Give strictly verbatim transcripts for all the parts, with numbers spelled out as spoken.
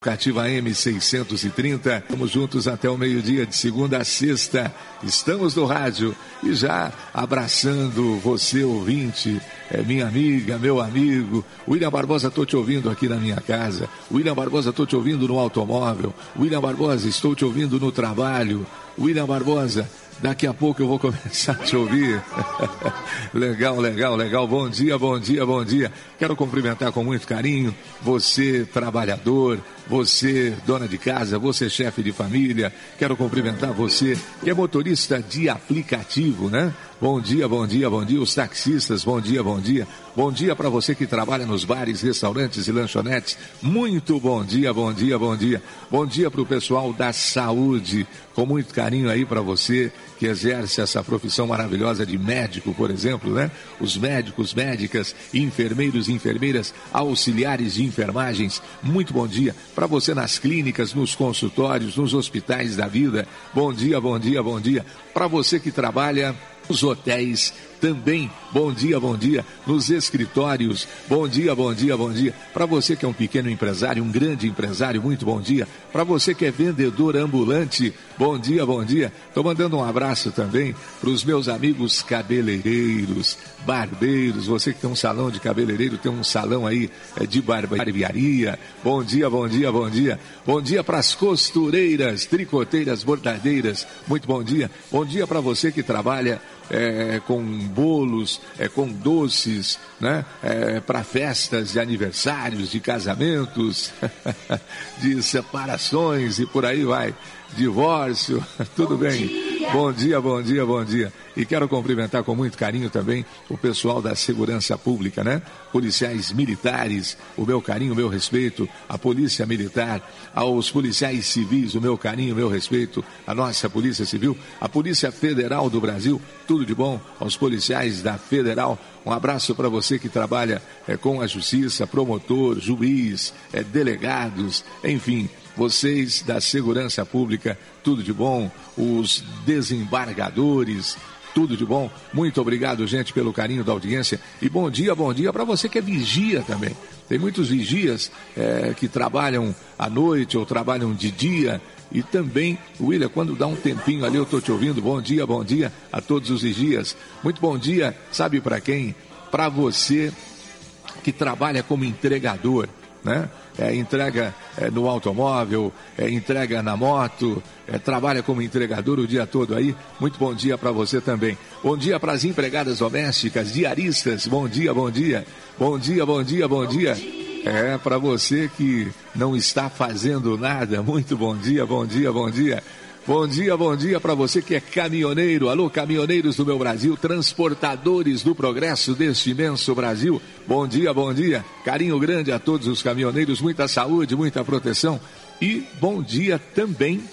Cativa M seiscentos e trinta, estamos juntos até o meio-dia, de segunda a sexta, estamos no rádio e já abraçando você, ouvinte, é, minha amiga, meu amigo. William Barbosa, estou te ouvindo aqui na minha casa. William Barbosa, estou te ouvindo no automóvel. William Barbosa, estou te ouvindo no trabalho. William Barbosa, daqui a pouco eu vou começar a te ouvir. Legal, legal, legal. Bom dia, bom dia, bom dia. Quero cumprimentar com muito carinho você, trabalhador, você, dona de casa, você, chefe de família. Quero cumprimentar você que é motorista de aplicativo, né? Bom dia, bom dia, bom dia. Os taxistas, bom dia, bom dia. Bom dia para você que trabalha nos bares, restaurantes e lanchonetes. Muito bom dia, bom dia, bom dia. Bom dia para o pessoal da saúde. Com muito carinho aí para você que exerce essa profissão maravilhosa de médico, por exemplo, né? Os médicos, médicas, enfermeiros, enfermeiras, auxiliares de enfermagens. Muito bom dia para você nas clínicas, nos consultórios, nos hospitais da vida. Bom dia, bom dia, bom dia. Para você que trabalha nos hotéis também, bom dia, bom dia, nos escritórios, bom dia, bom dia, bom dia, para você que é um pequeno empresário, um grande empresário, muito bom dia, para você que é vendedor ambulante, bom dia, bom dia, estou mandando um abraço também para os meus amigos cabeleireiros, barbeiros, você que tem um salão de cabeleireiro, tem um salão aí de barbearia, bom dia, bom dia, bom dia, bom dia para as costureiras, tricoteiras, bordadeiras, muito bom dia, bom dia para você que trabalha É, com bolos, é, com doces, né? É, para festas de aniversários, de casamentos, de separações e por aí vai, divórcio, tudo bom bem? Dia. Bom dia, bom dia, bom dia. E quero cumprimentar com muito carinho também o pessoal da segurança pública, né? Policiais militares, o meu carinho, o meu respeito, a polícia militar, aos policiais civis, o meu carinho, o meu respeito, a nossa polícia civil, a Polícia Federal do Brasil, tudo de bom, aos policiais da Federal. Um abraço para você que trabalha é, com a justiça, promotor, juiz, é, delegados, enfim, vocês da segurança pública, tudo de bom, os desembargadores, tudo de bom. Muito obrigado, gente, pelo carinho da audiência. E bom dia, bom dia para você que é vigia também. Tem muitos vigias é, que trabalham à noite ou trabalham de dia. E também, William, quando dá um tempinho ali, eu estou te ouvindo. Bom dia, bom dia a todos os vigias. Muito bom dia, sabe para quem? Para você que trabalha como entregador, né? É, entrega é, no automóvel, é, entrega na moto, é, trabalha como entregador o dia todo aí. Muito bom dia para você também. Bom dia para as empregadas domésticas, diaristas. Bom dia, bom dia. Bom dia, bom dia, bom dia. É, para você que não está fazendo nada, muito bom dia, bom dia, bom dia. Bom dia, bom dia para você que é caminhoneiro. Alô, caminhoneiros do meu Brasil, transportadores do progresso deste imenso Brasil. Bom dia, bom dia. Carinho grande a todos os caminhoneiros, muita saúde, muita proteção. E bom dia também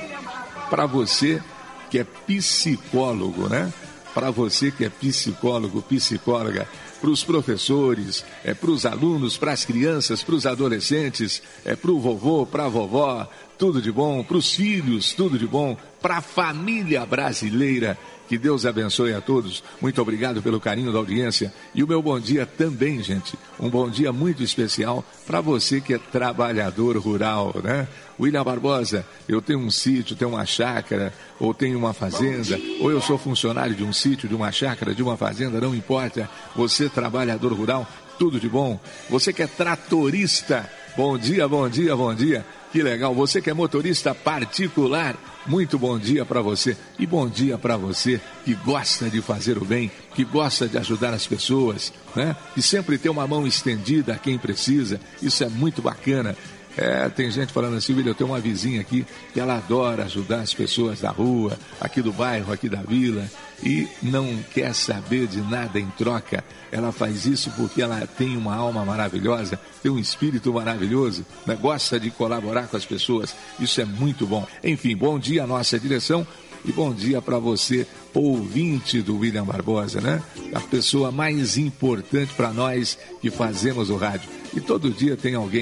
para você que é psicólogo, né? Para você que é psicólogo, psicóloga, para os professores, é, para os alunos, para as crianças, para os adolescentes, é, para o vovô, para a vovó, tudo de bom, para os filhos, tudo de bom, para a família brasileira. Que Deus abençoe a todos. Muito obrigado pelo carinho da audiência. E o meu bom dia também, gente. Um bom dia muito especial para você que é trabalhador rural, né? William Barbosa, eu tenho um sítio, tenho uma chácara, ou tenho uma fazenda, ou eu sou funcionário de um sítio, de uma chácara, de uma fazenda, não importa. Você, trabalhador rural, tudo de bom. Você que é tratorista, bom dia, bom dia, bom dia. Que legal. Você que é motorista particular, muito bom dia para você. E bom dia para você que gosta de fazer o bem, que gosta de ajudar as pessoas, né? Que sempre tem uma mão estendida a quem precisa. Isso é muito bacana. É, tem gente falando assim, William, eu tenho uma vizinha aqui que ela adora ajudar as pessoas da rua, aqui do bairro, aqui da vila, e não quer saber de nada em troca. Ela faz isso porque ela tem uma alma maravilhosa, tem um espírito maravilhoso, né? Gosta de colaborar com as pessoas. Isso é muito bom. Enfim, bom dia à nossa direção e bom dia para você, ouvinte do William Barbosa, né? A pessoa mais importante para nós que fazemos o rádio. E todo dia tem alguém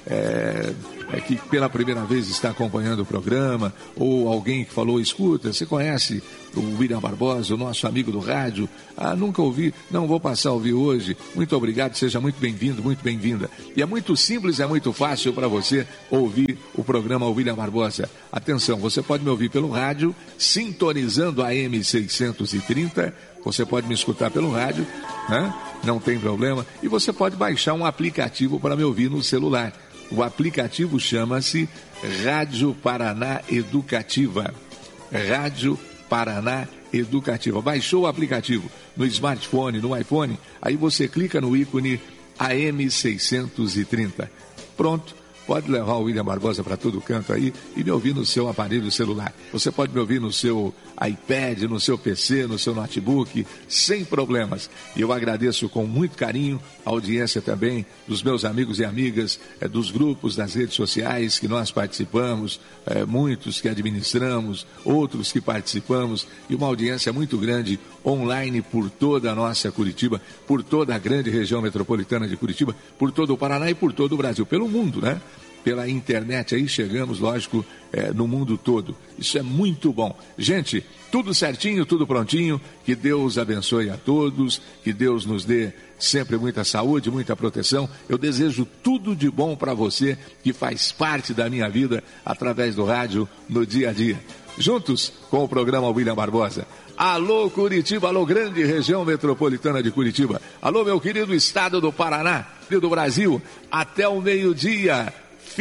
é, é, que pela primeira vez está acompanhando o programa, ou alguém que falou, escuta, você conhece o William Barbosa, o nosso amigo do rádio? Ah, nunca ouvi, não vou passar a ouvir hoje. Muito obrigado, seja muito bem-vindo, muito bem-vinda. E é muito simples, é muito fácil para você ouvir o programa William Barbosa. Atenção, você pode me ouvir pelo rádio, sintonizando a M seiscentos e trinta, você pode me escutar pelo rádio, né? Não tem problema. E você pode baixar um aplicativo para me ouvir no celular. O aplicativo chama-se Rádio Paraná Educativa. Rádio Paraná Educativa. Baixou o aplicativo no smartphone, no iPhone, aí você clica no ícone A M seiscentos e trinta. Pronto. Pode levar o William Barbosa para todo canto aí e me ouvir no seu aparelho celular. Você pode me ouvir no seu iPad, no seu P C, no seu notebook, sem problemas. E eu agradeço com muito carinho a audiência também dos meus amigos e amigas, é, dos grupos das redes sociais que nós participamos, é, muitos que administramos, outros que participamos, e uma audiência muito grande online por toda a nossa Curitiba, por toda a grande região metropolitana de Curitiba, por todo o Paraná e por todo o Brasil, pelo mundo, né? Pela internet aí chegamos, lógico, é, no mundo todo. Isso é muito bom. Gente, tudo certinho, tudo prontinho. Que Deus abençoe a todos, que Deus nos dê sempre muita saúde, muita proteção. Eu desejo tudo de bom para você que faz parte da minha vida através do rádio no dia a dia. Juntos com o programa William Barbosa. Alô Curitiba, alô grande região metropolitana de Curitiba. Alô meu querido estado do Paraná, do Brasil. Até o meio-dia.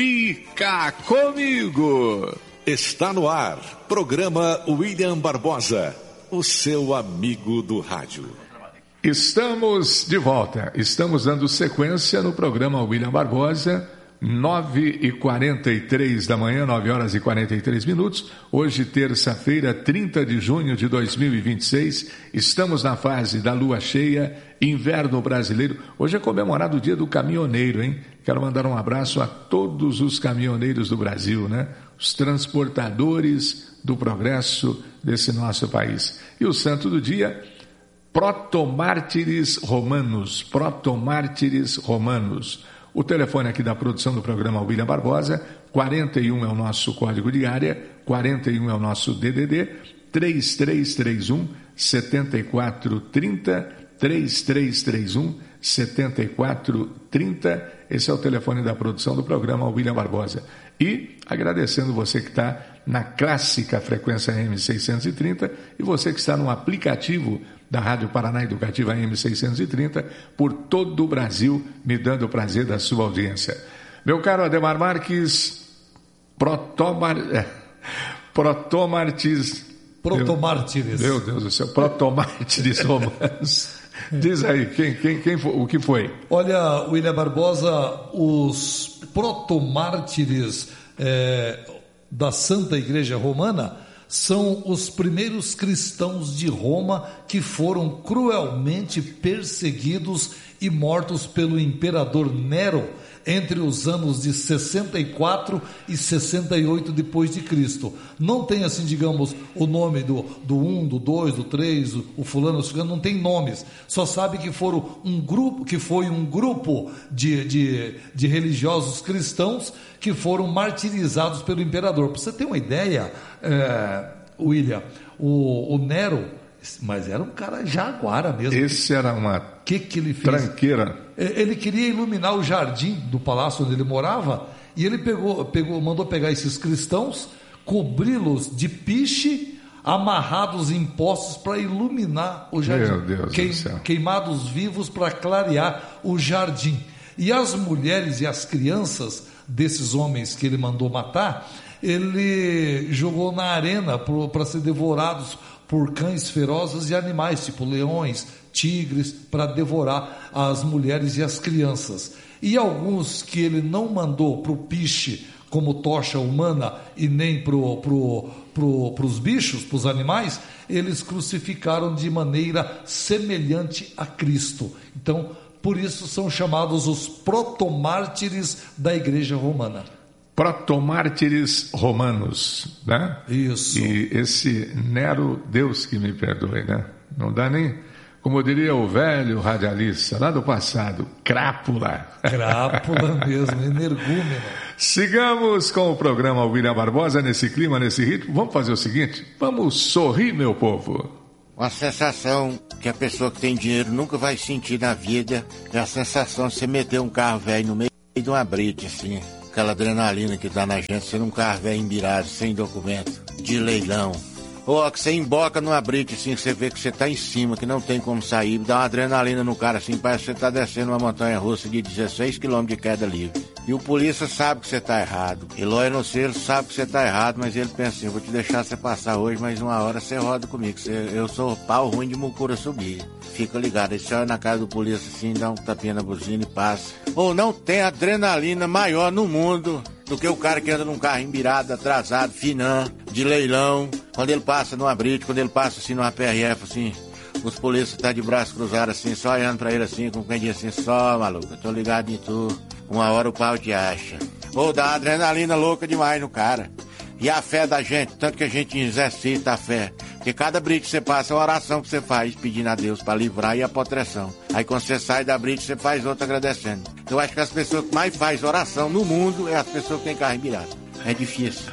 Fica comigo! Está no ar, programa William Barbosa, o seu amigo do rádio. Estamos de volta, estamos dando sequência no programa William Barbosa, nove e quarenta e três da manhã, nove horas e quarenta e três minutos, hoje terça-feira, trinta de junho de dois mil e vinte e seis, estamos na fase da lua cheia, inverno brasileiro. Hoje é comemorado o dia do caminhoneiro, hein? Quero mandar um abraço a todos os caminhoneiros do Brasil, né? Os transportadores do progresso desse nosso país. E o santo do dia, protomártires romanos, protomártires romanos. O telefone aqui da produção do programa William Barbosa, quarenta e um é o nosso código de área, quarenta e um é o nosso D D D, três três três um, sete quatro três zero, três três três um, sete quatro três zero, esse é o telefone da produção do programa William Barbosa. E agradecendo você que está na clássica frequência M seiscentos e trinta e você que está no aplicativo da Rádio Paraná Educativa M seiscentos e trinta, por todo o Brasil, me dando o prazer da sua audiência. Meu caro Ademar Marques, protomar, é, protomártires... Protomártires. Meu, meu Deus do céu, protomártires romanos. Diz aí, quem, quem, quem foi, o que foi? Olha, William Barbosa, os protomártires é, da Santa Igreja Romana são os primeiros cristãos de Roma que foram cruelmente perseguidos e mortos pelo imperador Nero entre os anos de sessenta e quatro e sessenta e oito depois de Cristo. Não tem assim, digamos, o nome do, do um, do dois, do três, o, o fulano, o fulano, não tem nomes. Só sabe que foram um grupo, que foi um grupo de, de, de religiosos cristãos que foram martirizados pelo imperador. Para você ter uma ideia, é, William, o, o Nero, mas era um cara jaguara mesmo. Esse era uma que que ele fez? Tranqueira. Ele queria iluminar o jardim do palácio onde ele morava, e ele pegou, pegou, mandou pegar esses cristãos, cobri-los de piche, amarrados em postes para iluminar o jardim. Meu Deus Queim, do céu. Queimados vivos para clarear o jardim. E as mulheres e as crianças desses homens que ele mandou matar, ele jogou na arena para ser devorados por cães ferozes e animais, tipo leões, tigres, para devorar as mulheres e as crianças. E alguns que ele não mandou para o piche como tocha humana e nem para pro, pro, os bichos, para os animais, eles crucificaram de maneira semelhante a Cristo. Então, por isso são chamados os protomártires da Igreja Romana. Protomártires romanos, né? Isso. E esse Nero, Deus que me perdoe, né? Não dá nem como diria o velho radialista lá do passado, crápula. Crápula mesmo, energúmeno. Sigamos com o programa William Barbosa nesse clima, nesse ritmo. Vamos fazer o seguinte, vamos sorrir, meu povo. Uma sensação que a pessoa que tem dinheiro nunca vai sentir na vida é a sensação de você meter um carro velho no meio de uma brite, assim. Aquela adrenalina que dá na gente, sendo um carro velho embirado, sem documento, de leilão. Ou que você emboca numa brite, assim, que você vê que você tá em cima, que não tem como sair, dá uma adrenalina no cara, assim, parece que você tá descendo uma montanha-russa de dezesseis quilômetros de queda livre. E o polícia sabe que você tá errado. Eloy Noceiro sabe que você tá errado, mas ele pensa assim, vou te deixar você passar hoje, mas uma hora você roda comigo. Você, eu sou pau ruim de mucura subir. Fica ligado, aí você olha na cara do polícia assim, dá um tapinha na buzina e passa. Ou não tem adrenalina maior no mundo do que o cara que anda num carro embirado, atrasado, finã, de leilão, quando ele passa numa brite, quando ele passa assim numa P R F, assim, os polícias tá de braço cruzado assim, só olhando pra ele assim, com quem diz assim, só maluco, eu tô ligado em tu, uma hora o pau te acha. Ou dá uma adrenalina louca demais no cara. E a fé da gente, tanto que a gente exercita a fé, porque cada brite que você passa é uma oração que você faz, pedindo a Deus para livrar e a proteção. Aí quando você sai da brite, você faz outra agradecendo. Eu acho que as pessoas que mais fazem oração no mundo é as pessoas que têm carro embirado. É difícil.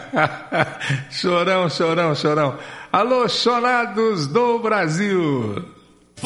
Chorão, chorão, chorão. Alô, chorados do Brasil.